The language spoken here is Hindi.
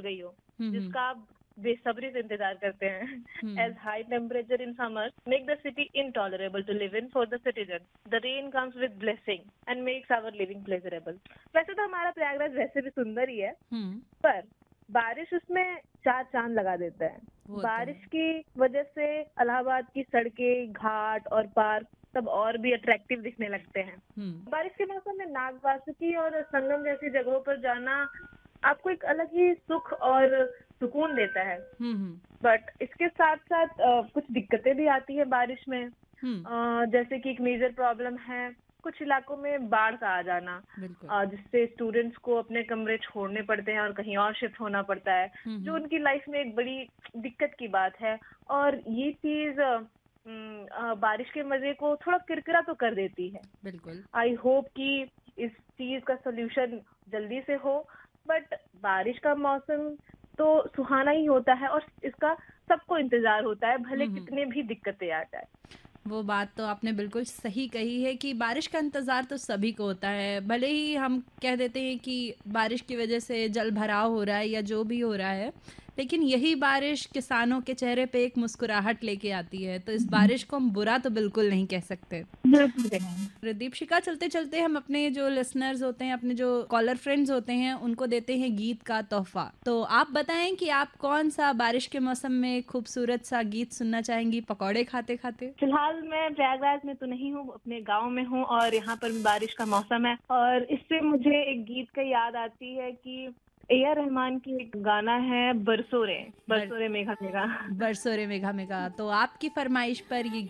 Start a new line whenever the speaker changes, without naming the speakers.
गई हो,
हम्म।
जिसका आप बेसब्री से इंतजार करते हैं।
हम्म।
As high temperature in summer make the city intolerable to live in for the citizen, the rain comes with blessing and makes our living pleasurable. वैसे तो हमारा प्रयागराज वैसे भी सुंदर ही है,
हम्म।
पर बारिश उसमें चार चांद लगा देता है।
वो तो है।
बारिश की वजह से इलाहाबाद की सड़कें, घाट और पार्क सब और भी अट्रैक्टिव दिखने लगते हैं।
हम्म।
बारिश के मौसम में नागवासुकी और संगम जैसी जगहों पर जाना आपको एक अलग ही सुख और सुकून देता है।
हम्म।
बट इसके साथ साथ कुछ दिक्कतें भी आती है बारिश में।
हम्म।
जैसे कि एक मेजर प्रॉब्लम है कुछ इलाकों में बाढ़ का आ जाना,
बिल्कुल।
जिससे स्टूडेंट्स को अपने कमरे छोड़ने पड़ते हैं और कहीं और शिफ्ट होना पड़ता है, जो
हम्म।
उनकी लाइफ में एक बड़ी दिक्कत की बात है। और ये चीज बारिश के मजे को थोड़ा किरकिरा तो कर देती है।
बिल्कुल।
आई होप कि इस चीज का सोल्यूशन जल्दी से हो। बट बारिश का मौसम तो सुहाना ही होता है और इसका सबको इंतजार होता है, भले
हम्म।
कितने भी दिक्कतें आ जाए।
वो बात तो आपने बिल्कुल सही कही है कि बारिश का इंतज़ार तो सभी को होता है, भले ही हम कह देते हैं कि बारिश की वजह से जल भराव हो रहा है या जो भी हो रहा है, लेकिन यही बारिश किसानों के चेहरे पे एक मुस्कुराहट लेके आती है, तो इस बारिश को हम बुरा तो बिल्कुल नहीं कह सकते।
बिल्कुल नहीं।
दीपशिका, चलते चलते हम अपने जो लिसनर्स होते हैं, अपने जो कॉलर फ्रेंड्स होते हैं, उनको देते हैं गीत का तोहफा। तो आप बताएं कि आप कौन सा बारिश के मौसम में खूबसूरत सा गीत सुनना चाहेंगी पकौड़े खाते खाते?
फिलहाल मैं प्रयागराज में तो नहीं हूँ, अपने गांव में हूँ और यहाँ पर भी बारिश का मौसम है। और इससे मुझे एक गीत का याद आती है कि ए आर रहमान की एक गाना है बरसों रे,
बर
बरसों रे मेघा मेघा।
बरसों रे मेघा मेघा, तो आपकी फरमाइश पर ये